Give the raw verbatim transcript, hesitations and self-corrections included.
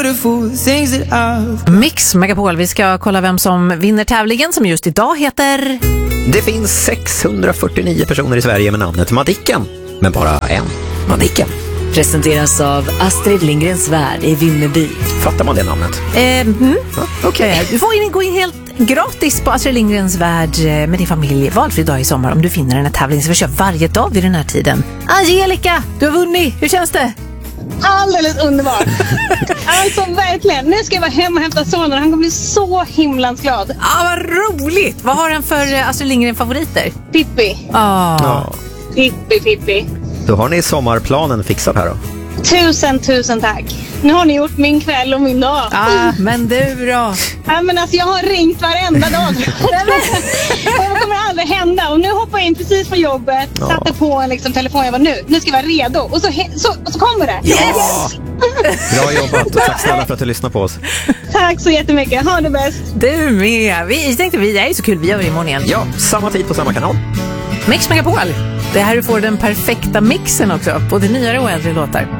beautiful things that I've... Mix Megapol, vi ska kolla vem som vinner tävlingen som just idag heter... Det finns sexhundrafyrtionio personer i Sverige med namnet Madicken, men bara en Madicken. Presenteras av Astrid Lindgrens Värld i Vimmerby. Fattar man det namnet? Eh, mm. Ja, okej. Okay. Du får in, gå in helt gratis på Astrid Lindgrens Värld med din familj valfri dag i sommar om du finner en tävling som vi kör varje dag vid den här tiden. Angelica, du har vunnit. Hur känns det? Alldeles underbart. Alltså verkligen. Nu ska jag vara hemma och hämta sonen. Han kommer bli så himlans glad. Ah, vad roligt. Vad har han för Astrid Lindgren favoriter? Pippi. Ah. Ja. Pippi, Pippi. Då har ni sommarplanen fixat här då. Tusen, tusen tack. Nu har ni gjort min kväll och min dag. Ah, men du då? Ja, men alltså jag har ringt varenda dag. Det kommer aldrig hända. Och nu hoppar jag in precis på jobbet. Ja. Satte på en liksom, telefon. Jag var nu. Nu ska jag vara redo. Och så, he- så, och så kommer det. Ja! Bra jobbat och tack snälla för att du lyssnar på oss. Tack så jättemycket. Ha det bäst. Du med. Vi tänkte vi, det är ju så kul. Vi gör det imorgon igen. Ja, samma tid på samma kanal. Mix Megapol. Det här du får den perfekta mixen också. Både nyare och äldre låtar.